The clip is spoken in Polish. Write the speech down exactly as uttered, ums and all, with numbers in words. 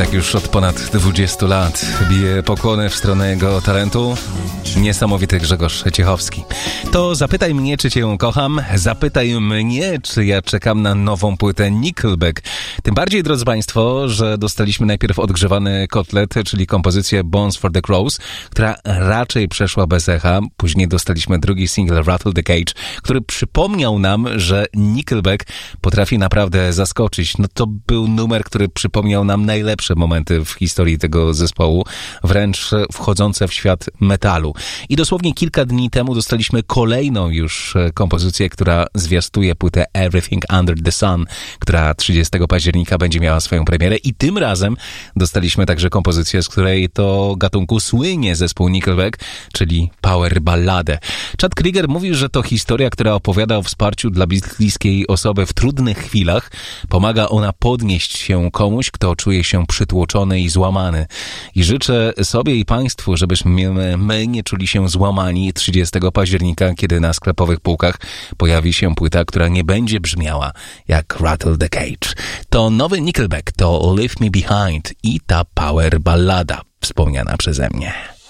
tak już od ponad dwudziestu lat bije pokłony w stronę jego talentu. Niesamowity Grzegorz Ciechowski. To zapytaj mnie, czy cię kocham. Zapytaj mnie, czy ja czekam na nową płytę Nickelback. Tym bardziej, drodzy Państwo, że dostaliśmy najpierw odgrzewany kotlet, czyli kompozycję Bones for the Crows, która raczej przeszła bez echa. Później dostaliśmy drugi single Rattle the Cage, który przypomniał nam, że Nickelback potrafi naprawdę zaskoczyć. No to był numer, który przypomniał nam najlepsze momenty w historii tego zespołu, wręcz wchodzące w świat metalu. I dosłownie kilka dni temu dostaliśmy kolejną już kompozycję, która zwiastuje płytę Everything Under the Sun, która trzydziestego października będzie miała swoją premierę i tym razem dostaliśmy także kompozycję, z której to gatunku słynie zespół Nickelback, czyli power balladę. Chad Krieger mówił, że to historia, która opowiada o wsparciu dla bliskiej osoby w trudnych chwilach. Pomaga ona podnieść się komuś, kto czuje się przytłoczony i złamany. I życzę sobie i Państwu, żebyśmy my nie czuli się złamani trzydziestego października, kiedy na sklepowych półkach pojawi się płyta, która nie będzie brzmiała jak Rattle the Cage. To nowy Nickelback, to Leave Me Behind i ta power ballada wspomniana przeze mnie.